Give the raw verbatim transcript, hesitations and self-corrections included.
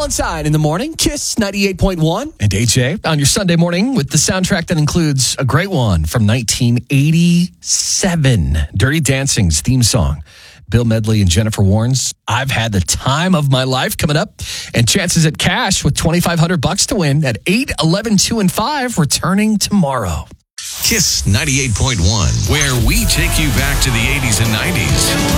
Valentine in the morning. Kiss ninety-eight point one. And A J on your Sunday morning with the soundtrack that includes a great one from nineteen eighty-seven. Dirty Dancing's theme song. Bill Medley and Jennifer Warnes. I've had the time of my life coming up. And chances at cash with twenty-five hundred bucks to win at eight, eleven, two, and five returning tomorrow. Kiss ninety-eight point one, where we take you back to the eighties and nineties.